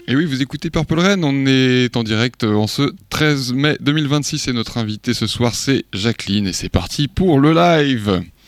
Et oui, vous écoutez Purple Rain, on est en direct en ce 13 mai 2026 et notre invité ce soir c'est Jacqueline et c'est parti pour le live.